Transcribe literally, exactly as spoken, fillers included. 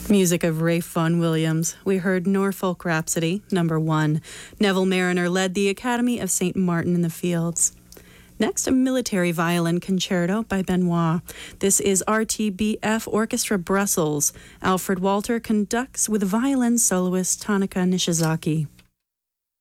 Music of Ralph Vaughan Williams. We heard Norfolk Rhapsody, number one. Neville Marriner led the Academy of Saint Martin in the Fields. Next, a military violin concerto by Benoit. This is R T B F Orchestra Brussels. Alfred Walter conducts with violin soloist Tanaka Nishizaki.